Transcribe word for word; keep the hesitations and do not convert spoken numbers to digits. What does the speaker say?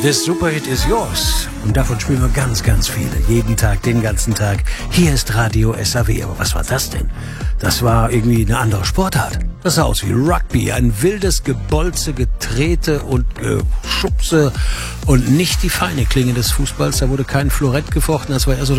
This Super Hit is yours. Und davon spielen wir ganz, ganz viele. Jeden Tag, den ganzen Tag. Hier ist Radio S A W. Aber was war das denn? Das war irgendwie eine andere Sportart. Das sah aus wie Rugby. Ein wildes Gebolze, Getrete und Geschubse. Und nicht die feine Klinge des Fußballs. Da wurde kein Florett gefochten. Das war eher so